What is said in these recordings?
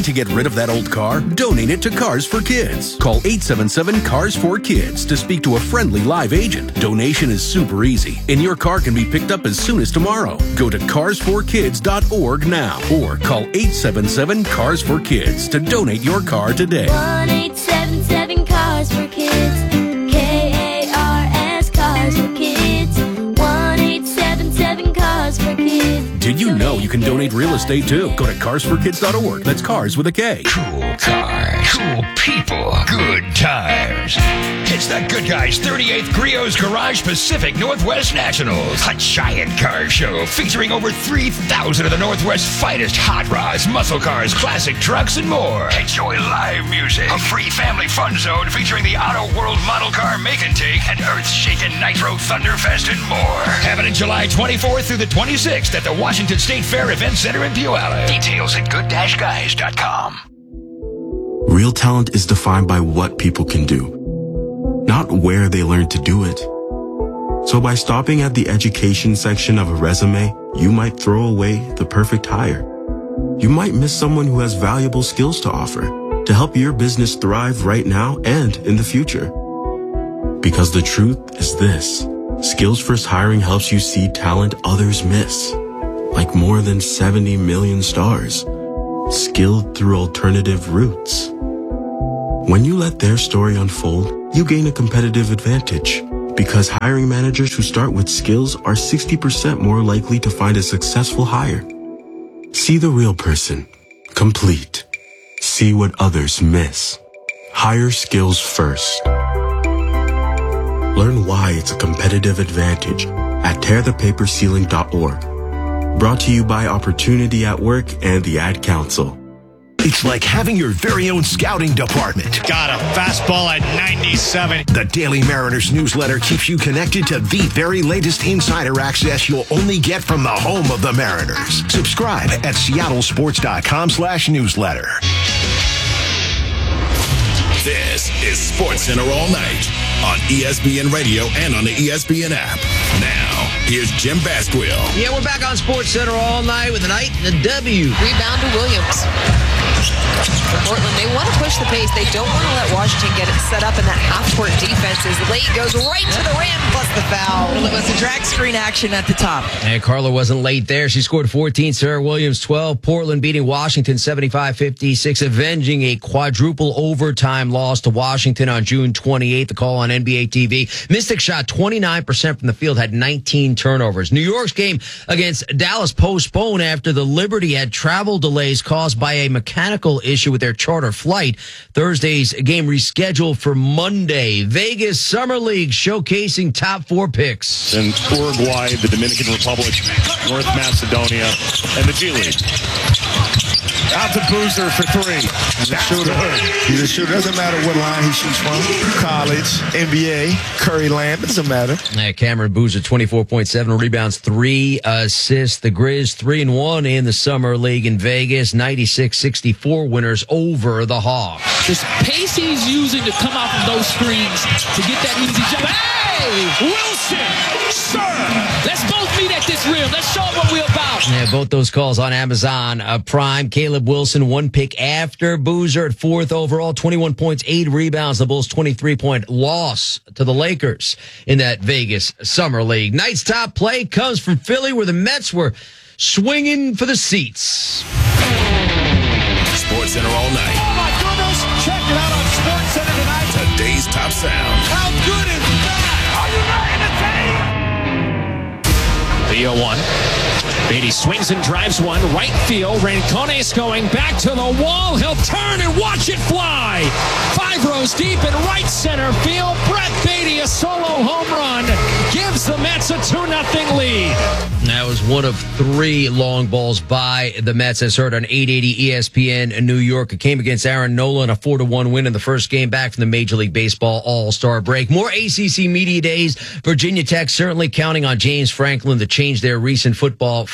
to get rid of that old car? Donate it to Cars for Kids. Call 877-CARS4KIDS to speak to a friendly live agent. Donation is super easy, and your car can be picked up as soon as tomorrow. Go to carsforkids.org now or call 877-CARS4KIDS to donate your car today. 1-877-CARS4KIDS. KARS Cars for Kids. 1-877-CARS4KIDS. Did you know you can donate real estate too? Go to carsforkids.org. That's cars with a K. Cool cars, cool people, good times. It's the Good Guys 38th Griot's Garage Pacific Northwest Nationals, a giant car show featuring over 3,000 of the Northwest's finest hot rods, muscle cars, classic trucks, and more. Enjoy live music, a free family fun zone featuring the Auto World Model Car Make and Take, and Earth-shaking Nitro Thunderfest and more. Happening July 24th through the 26th at the Washington State Fair Event Center in Puyallup. Details at good-guys.com. Real talent is defined by what people can do, not where they learn to do it. So by stopping at the education section of a resume, you might throw away the perfect hire. You might miss someone who has valuable skills to offer to help your business thrive right now and in the future. Because the truth is this: Skills First Hiring helps you see talent others miss, like more than 70 million stars, skilled through alternative routes. When you let their story unfold, you gain a competitive advantage, because hiring managers who start with skills are 60% more likely to find a successful hire. See the real person, complete. See what others miss. Hire skills first. Learn why it's a competitive advantage at tearthepaperceiling.org. Brought to you by Opportunity at Work and the Ad Council. It's like having your very own scouting department. Got a fastball at 97. The Daily Mariners newsletter keeps you connected to the very latest insider access you'll only get from the home of the Mariners. Subscribe at seattlesports.com/newsletter. This is SportsCenter All Night on ESPN Radio and on the ESPN app. Now, here's Jim Basquill. Yeah, we're back on SportsCenter All Night with a night and a W. Rebound to Williams. For Portland, they want to push the pace. They don't want to let Washington get it set up in that half-court defense. As late goes right to the rim, plus the foul. Well, it was a drag screen action at the top. And Carla wasn't late there. She scored 14, Sarah Williams 12. Portland beating Washington 75-56, avenging a quadruple overtime loss to Washington on June 28th. The call on NBA TV. Mystics shot 29% from the field, had 19 turnovers. New York's game against Dallas postponed after the Liberty had travel delays caused by a mechanical issue with their charter flight. Thursday's game rescheduled for Monday. Vegas Summer League showcasing top 4 picks. In Uruguay, the Dominican Republic, North Macedonia, and the G League. Out to Boozer for 3. He's a shooter. He's a shooter. Doesn't matter what line he shoots from. College, NBA, Curry Land. Doesn't matter. Cameron Boozer, 24.7 rebounds, 3 assists. The Grizz 3-1 in the Summer League in Vegas. 96-64 winners over the Hawks. This pace he's using to come out from those screens to get that easy jump. Hey, Wilson, sir, let's both meet at this rim. Let's show them what we're about. Yeah, both those calls on Amazon Prime. Caleb Wilson, 1 pick after Boozer at 4th overall, 21 points, 8 rebounds. The Bulls' 23-point loss to the Lakers in that Vegas Summer League. Night's top play comes from Philly, where the Mets were swinging for the seats. SportsCenter All Night. Oh, my goodness. Check it out on SportsCenter tonight. Today's top sound. How good is that? Are you ready to take? The 0-1. Beatty swings and drives one. Right field. Rincones going back to the wall. He'll turn and watch it fly. 5 rows deep in right center field. Brett Beatty, a solo home run, gives the Mets a 2-0 lead. That was one of 3 long balls by the Mets, as heard on 880 ESPN in New York. It came against Aaron Nola in a 4-1 win in the first game back from the Major League Baseball All-Star break. More ACC Media Days. Virginia Tech certainly counting on James Franklin to change their recent football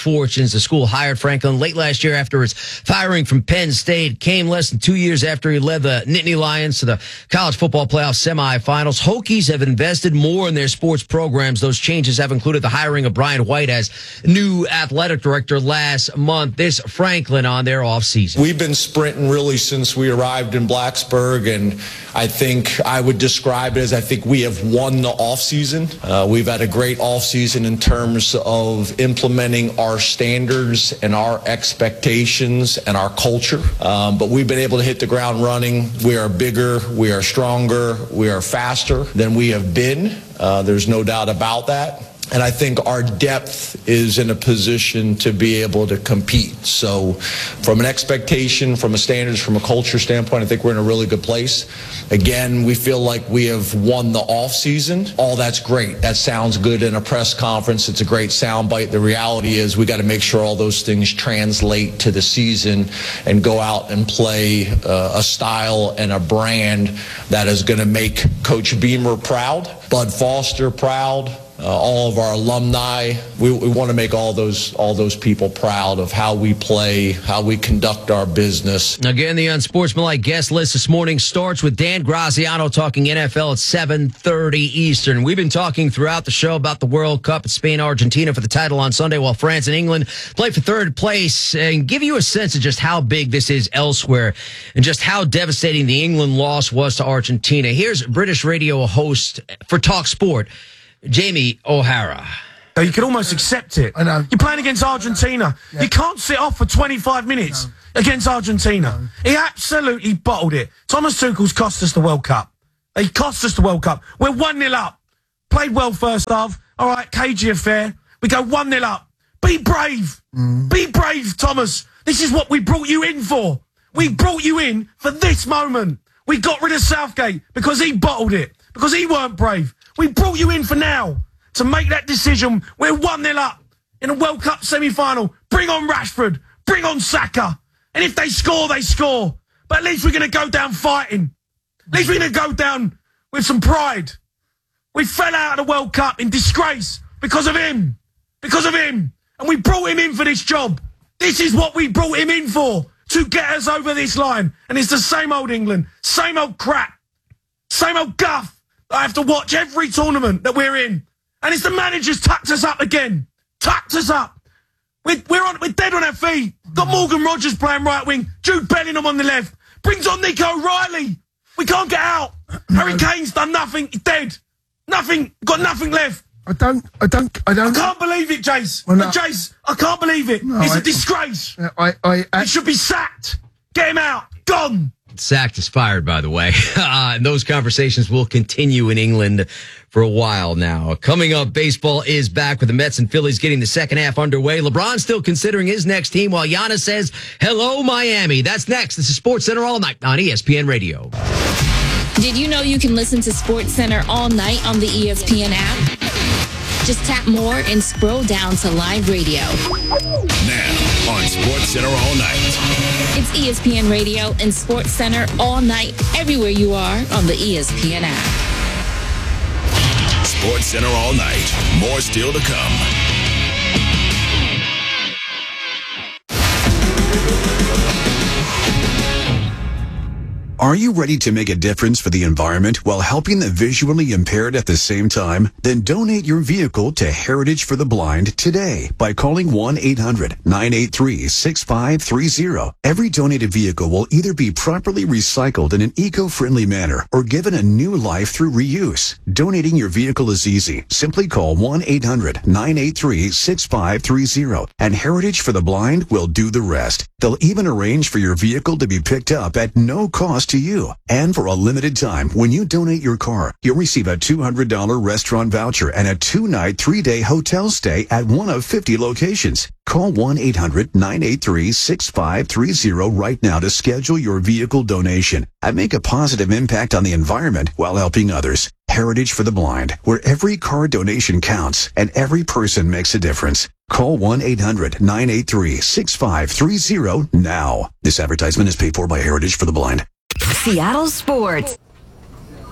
fortunes. The school hired Franklin late last year after his firing from Penn State. Came less than 2 years after he led the Nittany Lions to the college football playoff semifinals. Hokies have invested more in their sports programs. Those changes have included the hiring of Brian White as new athletic director last month. This Franklin on their offseason. We've been sprinting really since we arrived in Blacksburg, and I think I would describe it as I think we have won the offseason. We've had a great offseason in terms of implementing our standards and our expectations and our culture. But we've been able to hit the ground running. We are bigger, we are stronger, we are faster than we have been. There's no doubt about that. And I think our depth is in a position to be able to compete. So from an expectation, from a standards, from a culture standpoint, I think we're in a really good place. Again, we feel like we have won the offseason. All that's great. That sounds good in a press conference. It's a great soundbite. The reality is we got to make sure all those things translate to the season and go out and play a style and a brand that is going to make Coach Beamer proud, Bud Foster proud, all of our alumni. We want to make all those people proud of how we play, how we conduct our business. Again, the unsportsmanlike guest list this morning starts with Dan Graziano talking NFL at 7:30 Eastern. We've been talking throughout the show about the World Cup at Spain, Argentina for the title on Sunday, while France and England play for third place, and give you a sense of just how big this is elsewhere and just how devastating the England loss was to Argentina. Here's British radio host for Talk Sport, Jamie O'Hara. You can almost accept it. I know. You're playing against Argentina. Yeah. You can't sit off for 25 minutes against Argentina. No. He absolutely bottled it. Thomas Tuchel's cost us the World Cup. He cost us the World Cup. We're 1-0 up. Played well first half. All right, cagey affair. We go 1-0 up. Be brave. Be brave, Thomas. This is what we brought you in for. We brought you in for this moment. We got rid of Southgate because he bottled it, because he weren't brave. We brought you in for now to make that decision. We're 1-0 up in a World Cup semi-final. Bring on Rashford. Bring on Saka. And if they score, they score. But at least we're going to go down fighting. At least we're going to go down with some pride. We fell out of the World Cup in disgrace because of him. Because of him. And we brought him in for this job. This is what we brought him in for, to get us over this line. And it's the same old England. Same old crap. Same old guff. I have to watch every tournament that we're in. And it's the manager's tucked us up again. Tucked us up. We're dead on our feet. Got Morgan Rogers playing right wing. Jude Bellingham on the left. Brings on Nico Riley. We can't get out. Harry Kane's done nothing. He's dead. Nothing. Got nothing left. I don't. I can't believe it, Jace. Well, no. Jace, I can't believe it. No, it's a disgrace. He should be sacked. Get him out. Gone. Sacked is fired, by the way. And those conversations will continue in England for a while now. Coming up, baseball is back with the Mets and Phillies getting the second half underway. LeBron still considering his next team while Giannis says, hello, Miami. That's next. This is SportsCenter All Night on ESPN Radio. Did you know you can listen to SportsCenter all night on the ESPN app? Just tap more and scroll down to live radio. Now on SportsCenter All Night. It's ESPN Radio and SportsCenter all night, everywhere you are on the ESPN app. SportsCenter All Night. More still to come. Are you ready to make a difference for the environment while helping the visually impaired at the same time? Then donate your vehicle to Heritage for the Blind today by calling 1-800-983-6530. Every donated vehicle will either be properly recycled in an eco-friendly manner or given a new life through reuse. Donating your vehicle is easy. Simply call 1-800-983-6530 and Heritage for the Blind will do the rest. They'll even arrange for your vehicle to be picked up at no cost to you. And for a limited time, when you donate your car, you'll receive a $200 restaurant voucher and a 2-night, 3-day hotel stay at one of 50 locations. Call 1-800-983-6530 right now to schedule your vehicle donation and make a positive impact on the environment while helping others. Heritage for the Blind, where every car donation counts and every person makes a difference. Call 1-800-983-6530 now. This advertisement is paid for by Heritage for the Blind. Seattle Sports.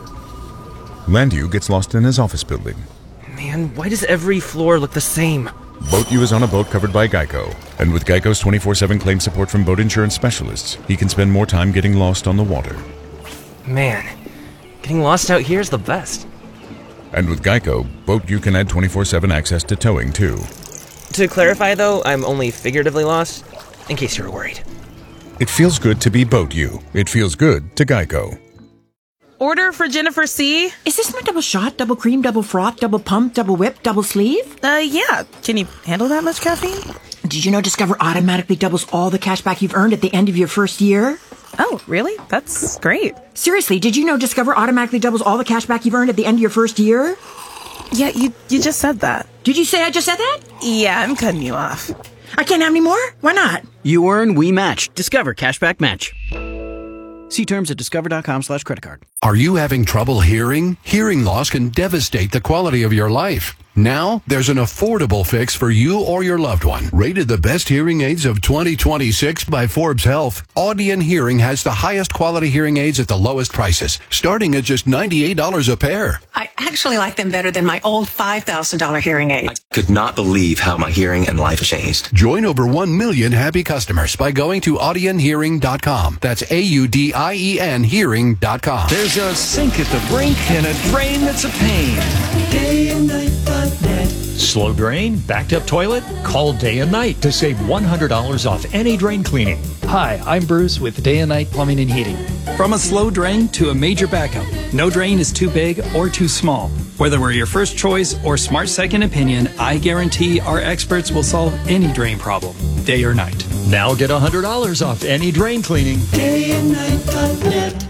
Landu gets lost in his office building. Man, why does every floor look the same? Boat U is on a boat covered by Geico. And with Geico's 24/7 claim support from boat insurance specialists, he can spend more time getting lost on the water. Man, getting lost out here is the best. And with Geico, Boat U can add 24/7 access to towing, too. To clarify, though, I'm only figuratively lost, in case you were worried. It feels good to be Boat U. It feels good to Geico. Order for Jennifer C. Is this my double shot, double cream, double froth, double pump, double whip, double sleeve? Yeah. Can you handle that much caffeine? Did you know Discover automatically doubles all the cash back you've earned at the end of your first year? Oh, really? That's great. Seriously, did you know Discover automatically doubles all the cash back you've earned at the end of your first year? Yeah, you just said that. Did you say I just said that? Yeah, I'm cutting you off. I can't have any more? Why not? You earn, we match. Discover Cashback Match. See terms at discover.com/creditcard. Are you having trouble hearing? Hearing loss can devastate the quality of your life. Now, there's an affordable fix for you or your loved one. Rated the best hearing aids of 2026 by Forbes Health, Audion Hearing has the highest quality hearing aids at the lowest prices, starting at just $98 a pair. I actually like them better than my old $5,000 hearing aid. I could not believe how my hearing and life changed. Join over 1 million happy customers by going to audionhearing.com. That's AUDIEN hearing.com. There's a sink at the brink and a drain that's a pain. Day and night. Slow drain? Backed up toilet? Call Day and Night to save $100 off any drain cleaning. Hi, I'm Bruce with Day and Night Plumbing and Heating. From a slow drain to a major backup, no drain is too big or too small. Whether we're your first choice or smart second opinion, I guarantee our experts will solve any drain problem, day or night. Now get $100 off any drain cleaning. DayandNight.net.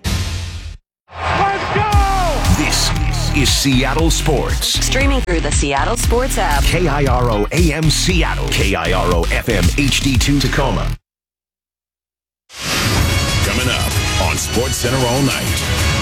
This is Seattle Sports. Streaming through the Seattle Sports app. KIRO AM Seattle. KIRO FM HD2 Tacoma. Coming up on Sports Center all night.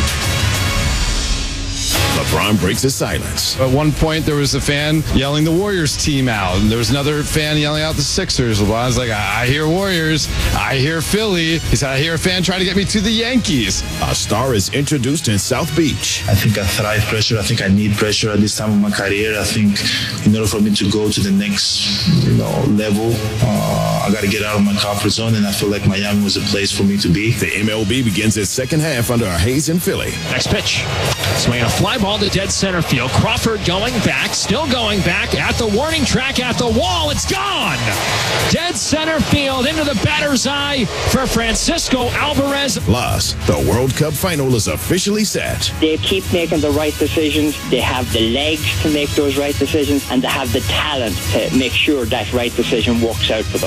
LeBron breaks his silence. At one point, there was a fan yelling the Warriors team out, and there was another fan yelling out the Sixers. LeBron's like, I hear Warriors, I hear Philly. He said, I hear a fan trying to get me to the Yankees. A star is introduced in South Beach. I think I thrive pressure. I think I need pressure at this time of my career. I think in order for me to go to the next level, I got to get out of my comfort zone, and I feel like Miami was a place for me to be. The MLB begins its second half under a haze in Philly. Next pitch. Swinging a fly ball to dead center field. Crawford going back, still going back at the warning track, at the wall. It's gone. Dead center field into the batter's eye for Francisco Alvarez. Plus, the World Cup final is officially set. They keep making the right decisions. They have the legs to make those right decisions, and they have the talent to make sure that right decision works out for them.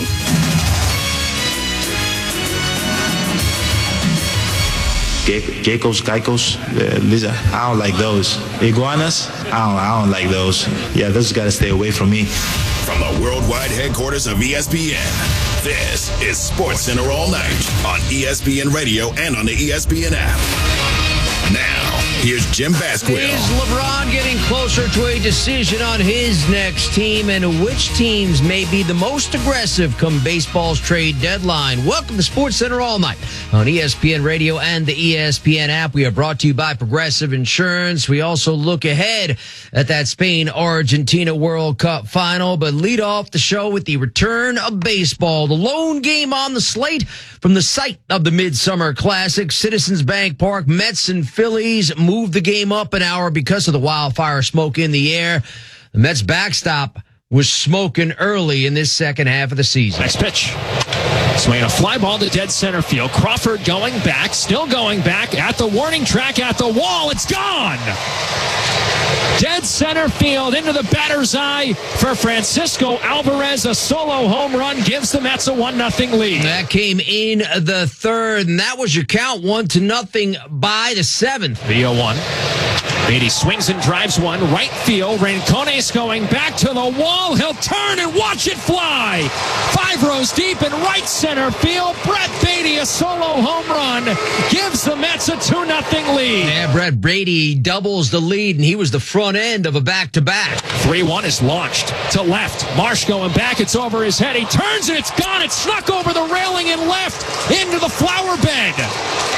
Geckos, lizard, I don't like those. Iguanas, I don't like those. Yeah, those gotta stay away from me. From the worldwide headquarters of ESPN, this is Sports Center all night on ESPN Radio and on the ESPN app. Now, here's Jim Basquill. Is LeBron getting closer to a decision on his next team, and which teams may be the most aggressive come baseball's trade deadline? Welcome to Sports Center all night on ESPN Radio and the ESPN app. We are brought to you by Progressive Insurance. We also look ahead at that Spain-Argentina World Cup final, but lead off the show with the return of baseball. The lone game on the slate from the site of the Midsummer Classic, Citizens Bank Park. Mets and Phillies moved the game up an hour because of the wildfire smoke in the air. The Mets backstop was smoking early in this second half of the season. Next pitch. Swinging a fly ball to dead center field. Crawford going back, still going back at the warning track, at the wall. It's gone. Dead center field into the batter's eye for Francisco Alvarez. A solo home run gives the Mets a 1-0 lead. That came in the third, and that was your count, 1-0 by the seventh. The 0-1. Beatty swings and drives one. Right field. Rincones going back to the wall. He'll turn and watch it fly. 5 rows deep in right center field. Brett Beatty, a solo home run, gives the Mets a 2-0 lead. Yeah, Brett Beatty doubles the lead, and he was the front end of a back-to-back. 3-1 is launched to left. Marsh going back. It's over his head. He turns and it's gone. It snuck over the railing and left into the flower bed.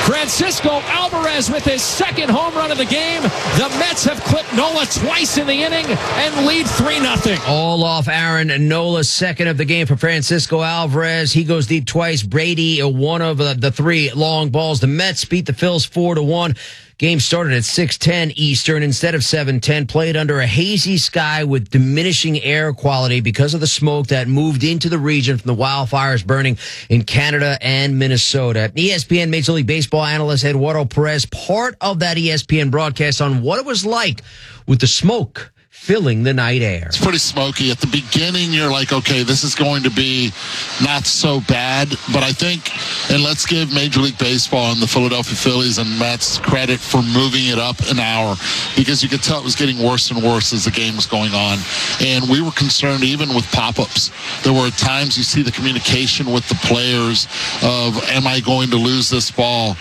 Francisco Alvarez with his second home run of the game. The Mets have clipped Nola twice in the inning and lead 3-0. All off Aaron Nola's second of the game for Francisco Alvarez. He goes deep twice. Brady, one of the three long balls. The Mets beat the Phils 4-1. Game started at 6:10 Eastern instead of 7:10. Played under a hazy sky with diminishing air quality because of the smoke that moved into the region from the wildfires burning in Canada and Minnesota. ESPN Major League Baseball analyst Eduardo Perez, part of that ESPN broadcast on what it was like with the smoke filling the night air. It's pretty smoky. At the beginning, you're like, okay, this is going to be not so bad. But I think, and let's give Major League Baseball and the Philadelphia Phillies and Mets credit for moving it up an hour, because you could tell it was getting worse and worse as the game was going on. And we were concerned even with pop-ups. There were times you see the communication with the players of, am I going to lose this ball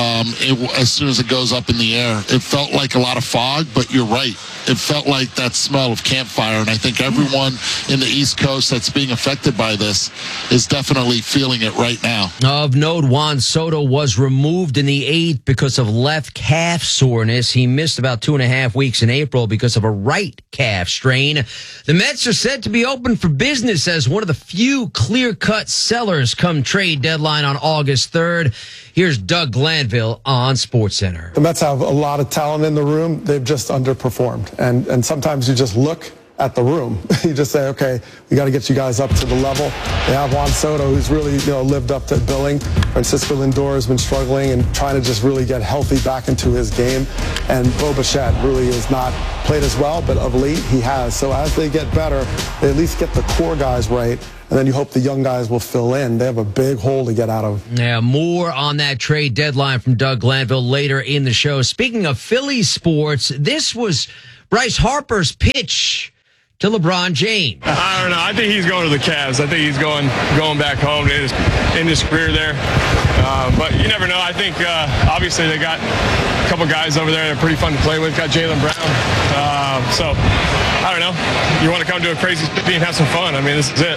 as soon as it goes up in the air? It felt like a lot of fog, but you're right. It felt like that smell of campfire, and I think everyone in the East Coast that's being affected by this is definitely feeling it right now. Of note, Juan Soto was removed in the 8th because of left calf soreness. He missed about 2.5 weeks in April because of a right calf strain. The Mets are said to be open for business as one of the few clear-cut sellers come trade deadline on August 3rd. Here's Doug Glanville on SportsCenter. The Mets have a lot of talent in the room. They've just underperformed. And sometimes you just look at the room. You just say, okay, we got to get you guys up to the level. They have Juan Soto, who's really lived up to billing. Francisco Lindor has been struggling and trying to just really get healthy back into his game. And Bo Bichette really has not played as well, but of late he has. So as they get better, they at least get the core guys right. And then you hope the young guys will fill in. They have a big hole to get out of. Yeah, more on that trade deadline from Doug Glanville later in the show. Speaking of Philly sports, this was Bryce Harper's pitch to LeBron James. I don't know. I think he's going to the Cavs. I think he's going back home in his career there. But you never know. I think obviously they got a couple guys over there that are pretty fun to play with. Got Jaylen Brown. So I don't know. You want to come to a crazy city and have some fun. I mean, this is it.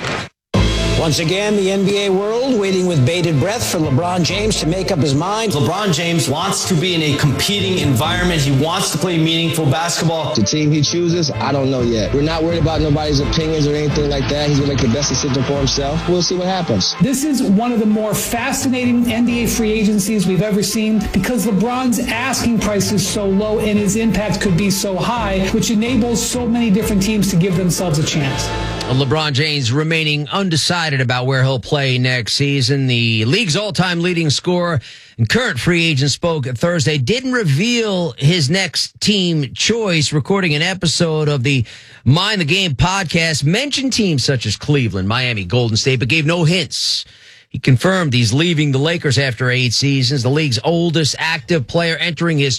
Once again, the NBA world waiting with bated breath for LeBron James to make up his mind. LeBron James wants to be in a competing environment. He wants to play meaningful basketball. The team he chooses, I don't know yet. We're not worried about nobody's opinions or anything like that. He's going to make the best decision for himself. We'll see what happens. This is one of the more fascinating NBA free agencies we've ever seen because LeBron's asking price is so low and his impact could be so high, which enables so many different teams to give themselves a chance. LeBron James remaining undecided about where he'll play next season. The league's all-time leading scorer and current free agent spoke Thursday, didn't reveal his next team choice, recording an episode of the Mind the Game podcast, mentioned teams such as Cleveland, Miami, Golden State, but gave no hints. He confirmed he's leaving the Lakers after 8 seasons, the league's oldest active player entering his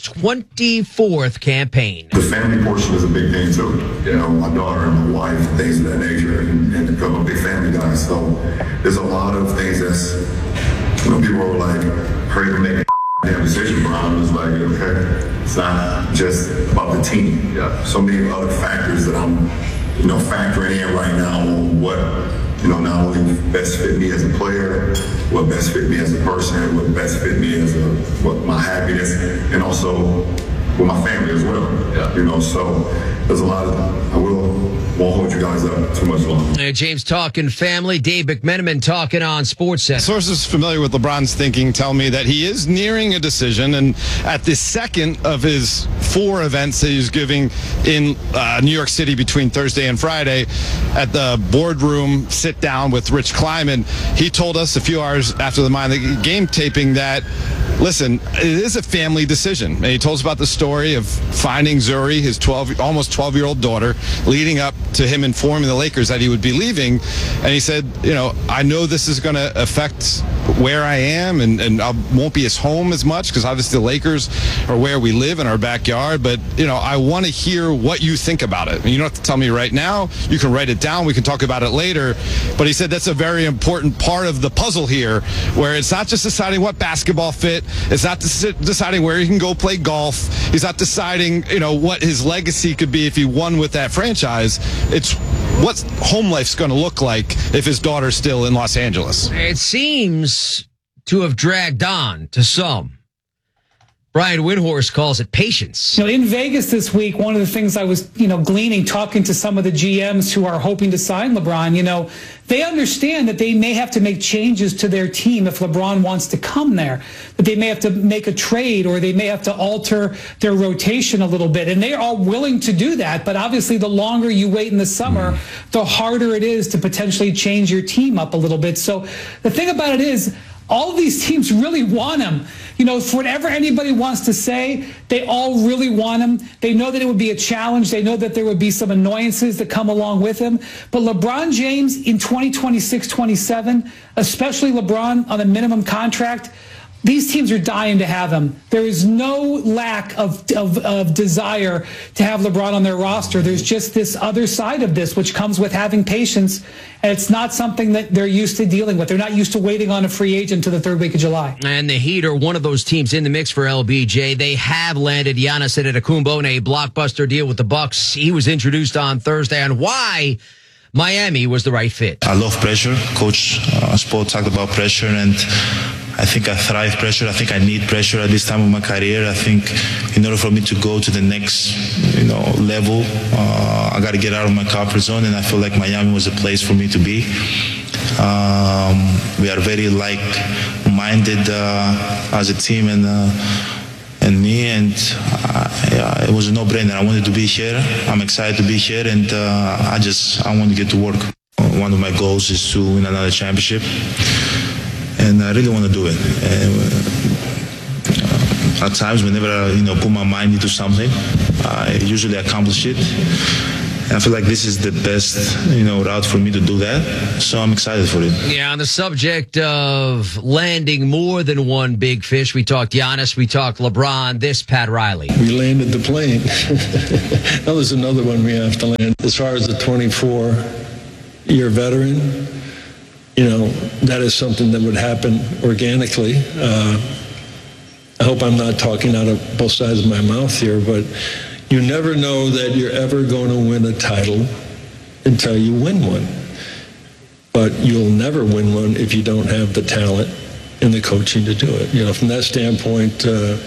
24th campaign. The family portion is a big thing too. My daughter and my wife, things of that nature, and become a big family guy. So there's a lot of things that's, people are like, hurry to make a damn decision, but I'm just like, okay, it's not just about the team. So many other factors that I'm, factoring in right now on what, not only best fit me as a player, what best fit me as a person, what best fit me as what my happiness, and also with my family as well. So there's a lot of, I won't hold you guys up too much longer. James talking family, Dave McMenamin talking on SportsCenter. Sources familiar with LeBron's thinking tell me that he is nearing a decision, and at the second of his 4 events that he's giving in New York City between Thursday and Friday, at the boardroom sit down with Rich Kleiman, he told us a few hours after the Mind the Game taping that, listen, it is a family decision. And he told us about the story of finding Zuri, his almost 12-year-old daughter, leading up to him informing the Lakers that he would be leaving. And he said, I know this is going to affect where I am, and I won't be as home as much because obviously the Lakers are where we live in our backyard. But, I want to hear what you think about it. And you don't have to tell me right now. You can write it down. We can talk about it later. But he said that's a very important part of the puzzle here, where it's not just deciding what basketball fit. It's not deciding where he can go play golf. He's not deciding, what his legacy could be if he won with that franchise. It's what home life's going to look like if his daughter's still in Los Angeles. It seems to have dragged on to some. Brian Windhorst calls it patience. In Vegas this week, one of the things I was, gleaning, talking to some of the GMs who are hoping to sign LeBron, they understand that they may have to make changes to their team if LeBron wants to come there, that they may have to make a trade or they may have to alter their rotation a little bit. And they are willing to do that. But obviously, the longer you wait in the summer, the harder it is to potentially change your team up a little bit. So the thing about it is, all of these teams really want him. For whatever anybody wants to say, they all really want him. They know that it would be a challenge. They know that there would be some annoyances that come along with him. But LeBron James in 2026-27, especially LeBron on a minimum contract, these teams are dying to have him. There is no lack of desire to have LeBron on their roster. There's just this other side of this, which comes with having patience. And it's not something that they're used to dealing with. They're not used to waiting on a free agent to the third week of July. And the Heat are one of those teams in the mix for LBJ. They have landed Giannis Antetokounmpo in a blockbuster deal with the Bucks. He was introduced on Thursday on why Miami was the right fit. I love pressure. Coach Spo talked about pressure, and I think I thrive pressure. I think I need pressure at this time of my career. I think in order for me to go to the next, level, I got to get out of my comfort zone, and I feel like Miami was a place for me to be. We are very like-minded as a team, and me, and it was a no-brainer. I wanted to be here. I'm excited to be here, and I want to get to work. One of my goals is to win another championship. And I really want to do it. At times, whenever I put my mind into something, I usually accomplish it. And I feel like this is the best route for me to do that. So I'm excited for it. Yeah, on the subject of landing more than one big fish, we talked Giannis, we talked LeBron, this Pat Riley. We landed the plane. Now there's another one we have to land. As far as the 24-year veteran, that is something that would happen organically. I hope I'm not talking out of both sides of my mouth here, but you never know that you're ever going to win a title until you win one. But you'll never win one if you don't have the talent and the coaching to do it. From that standpoint,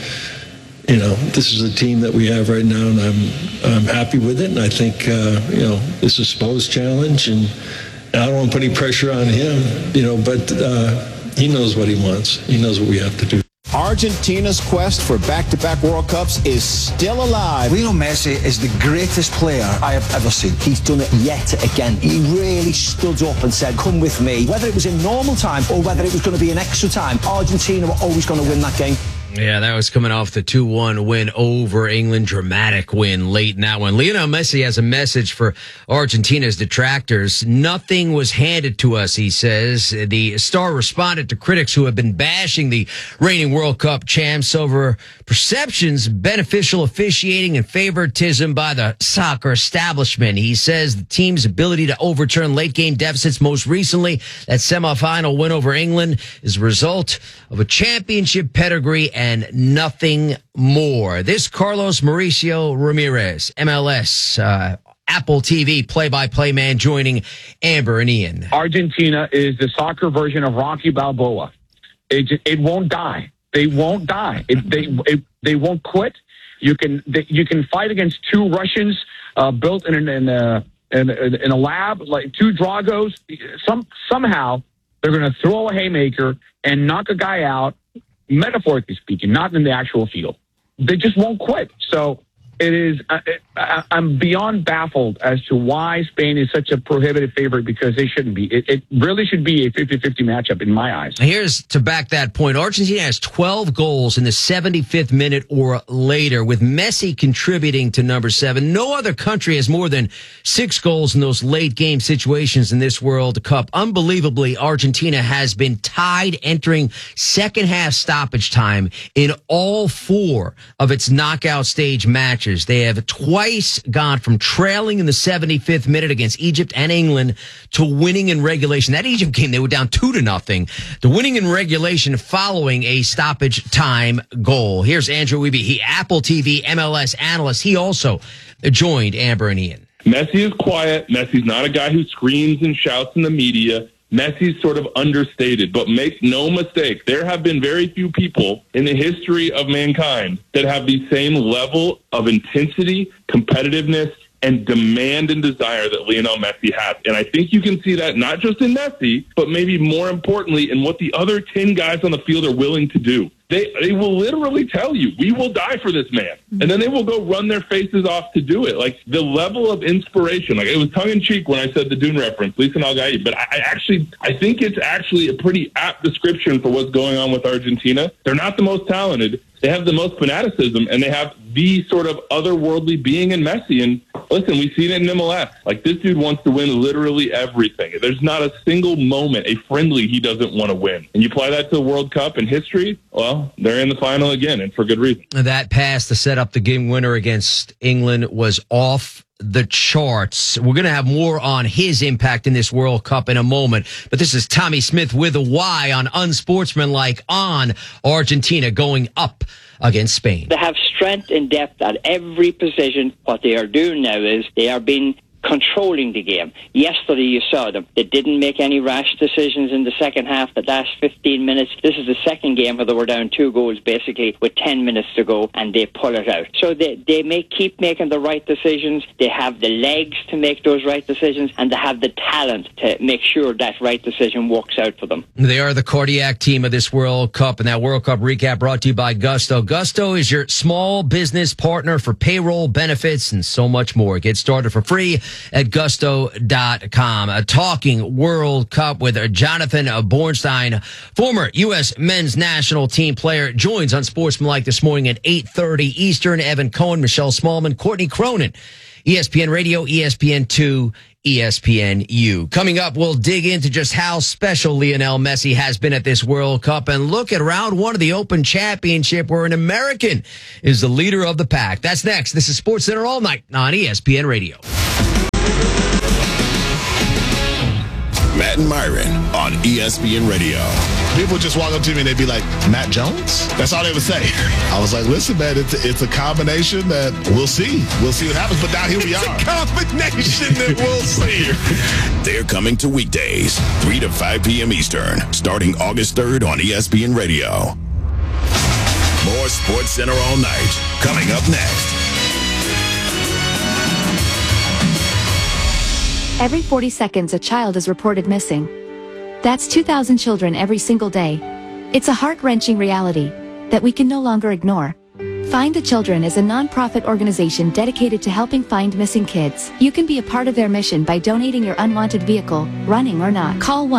this is a team that we have right now, and I'm happy with it. And I think, this is Spo's challenge, and I don't want to put any pressure on him, but he knows what he wants. He knows what we have to do. Argentina's quest for back-to-back World Cups is still alive. Lionel Messi is the greatest player I have ever seen. He's done it yet again. He really stood up and said, come with me. Whether it was in normal time or whether it was going to be in extra time, Argentina were always going to win that game. Yeah, that was coming off the 2-1 win over England. Dramatic win late in that one. Lionel Messi has a message for Argentina's detractors. Nothing was handed to us, he says. The star responded to critics who have been bashing the reigning World Cup champs over perceptions, beneficial officiating, and favoritism by the soccer establishment. He says the team's ability to overturn late-game deficits, most recently that semifinal win over England, is a result of a championship pedigree and nothing more. This Carlos Mauricio Ramirez, MLS, Apple TV play-by-play man, joining Amber and Ian. Argentina is the soccer version of Rocky Balboa. It won't die. They won't die. They won't quit. You can fight against two Russians built in a lab, like two Dragos. Somehow they're going to throw a haymaker and knock a guy out, metaphorically speaking, not in the actual field. They just won't quit. So it is. I'm beyond baffled as to why Spain is such a prohibitive favorite, because they shouldn't be. It really should be a 50-50 matchup in my eyes. Here's to back that point. Argentina has 12 goals in the 75th minute or later, with Messi contributing to number 7. No other country has more than 6 goals in those late game situations in this World Cup. Unbelievably, Argentina has been tied entering second half stoppage time in all 4 of its knockout stage matches. They have twice gone from trailing in the 75th minute against Egypt and England to winning in regulation. That Egypt game, they were down 2-0. To winning in regulation following a stoppage time goal. Here's Andrew Wiebe, he Apple TV MLS analyst. He also joined Amber and Ian. Messi is quiet. Messi's not a guy who screams and shouts in the media. Messi's sort of understated, but make no mistake, there have been very few people in the history of mankind that have the same level of intensity, competitiveness, and demand and desire that Lionel Messi has. And I think you can see that not just in Messi, but maybe more importantly in what the other 10 guys on the field are willing to do. They will literally tell you, we will die for this man. And then they will go run their faces off to do it. Like, the level of inspiration, like, it was tongue-in-cheek when I said the Dune reference, Lisa Nalgai, but I think it's actually a pretty apt description for what's going on with Argentina. They're not the most talented. They have the most fanaticism, and they have the sort of otherworldly being in Messi. And listen, we've seen it in MLS. Like, this dude wants to win literally everything. There's not a single moment, a friendly, he doesn't want to win. And you apply that to the World Cup and history, well, they're in the final again, and for good reason. That pass to set up the game winner against England was off the charts. We're going to have more on his impact in this World Cup in a moment. But this is Tommy Smith with a Y on Unsportsmanlike on Argentina going up against Spain. They have strength and depth at every position. What they are doing now is they are being controlling the game. Yesterday you saw them. They didn't make any rash decisions in the second half, the last 15 minutes. This is the second game where they were down 2 goals basically with 10 minutes to go, and they pull it out. So they may keep making the right decisions. They have the legs to make those right decisions, and they have the talent to make sure that right decision works out for them. They are the cardiac team of this World Cup, and that World Cup recap brought to you by Gusto. Gusto is your small business partner for payroll, benefits, and so much more. Get started for free at gusto.com. Talking World Cup with Jonathan Bornstein, former U.S. men's national team player, joins Unsportsmanlike this morning at 8:30 Eastern. Evan Cohen, Michelle Smallman, Courtney Cronin, ESPN Radio, ESPN2, ESPNU. Coming up, we'll dig into just how special Lionel Messi has been at this World Cup and look at round 1 of the Open Championship where an American is the leader of the pack. That's next. This is SportsCenter All Night on ESPN Radio. Matt and Myron on ESPN Radio. People just walk up to me and they'd be like, Matt Jones? That's all they would say. I was like, listen, man, it's a combination that we'll see. We'll see what happens, but now here we are. It's a combination that we'll see. They're coming to weekdays, 3 to 5 p.m. Eastern, starting August 3rd on ESPN Radio. More SportsCenter All Night, coming up next. Every 40 seconds, a child is reported missing. That's 2,000 children every single day. It's a heart-wrenching reality that we can no longer ignore. Find the Children is a non-profit organization dedicated to helping find missing kids. You can be a part of their mission by donating your unwanted vehicle, running or not. Call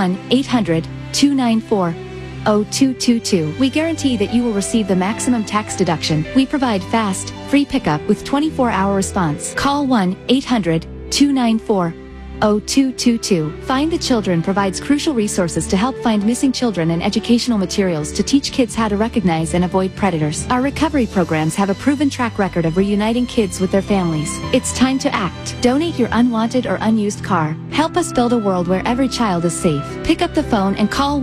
1-800-294-0222. We guarantee that you will receive the maximum tax deduction. We provide fast, free pickup with 24-hour response. Call 1-800-294-0222. Find the Children provides crucial resources to help find missing children and educational materials to teach kids how to recognize and avoid predators. Our recovery programs have a proven track record of reuniting kids with their families. It's time to act. Donate your unwanted or unused car. Help us build a world where every child is safe. Pick up the phone and call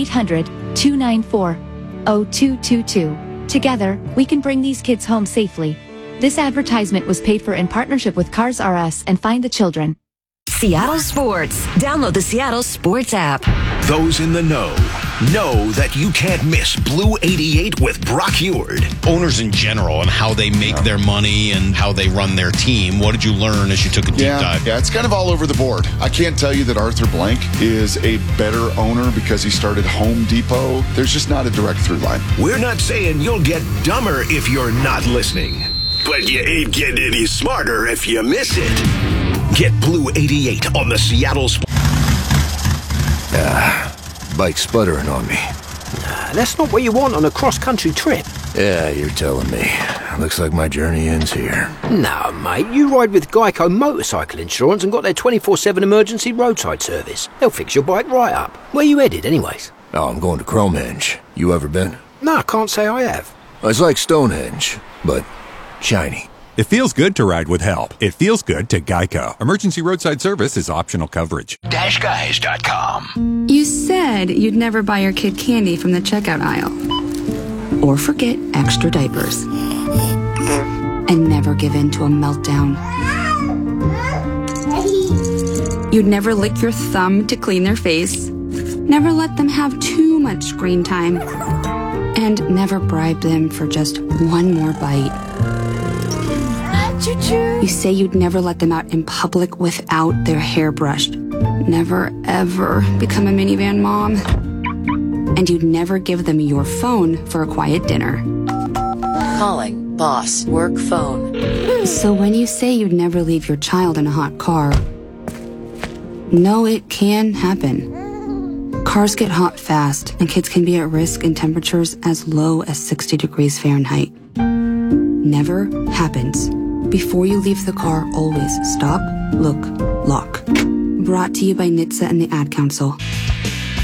1-800-294-0222. Together, we can bring these kids home safely. This advertisement was paid for in partnership with Cars R Us and Find the Children. Seattle Sports. Download the Seattle Sports app. Those in the know that you can't miss Blue 88 with Brock Heward. Owners in general and how they make their money and how they run their team. What did you learn as you took a deep dive? Yeah, it's kind of all over the board. I can't tell you that Arthur Blank is a better owner because he started Home Depot. There's just not a direct through line. We're not saying you'll get dumber if you're not listening, but you ain't getting any smarter if you miss it. Get Blue 88 on the Seattle Bike's sputtering on me. Nah, that's not what you want on a cross-country trip. Yeah, you're telling me. Looks like my journey ends here. No, mate, you ride with Geico Motorcycle Insurance and got their 24/7 emergency roadside service. They'll fix your bike right up. Where you headed, anyways? Oh, I'm going to Cromhenge. You ever been? No, I can't say I have. It's like Stonehenge, but shiny. It feels good to ride with help. It feels good to Geico. Emergency roadside service is optional coverage. DashGuys.com. You said you'd never buy your kid candy from the checkout aisle. Or forget extra diapers. And never give in to a meltdown. You'd never lick your thumb to clean their face. Never let them have too much screen time. And never bribe them for just one more bite. You say you'd never let them out in public without their hair brushed. Never, ever become a minivan mom. And you'd never give them your phone for a quiet dinner. Calling boss work phone. So when you say you'd never leave your child in a hot car, no, it can happen. Cars get hot fast, and kids can be at risk in temperatures as low as 60 degrees Fahrenheit. Never happens. Before you leave the car, always stop, look, lock. Brought to you by NHTSA and the Ad Council.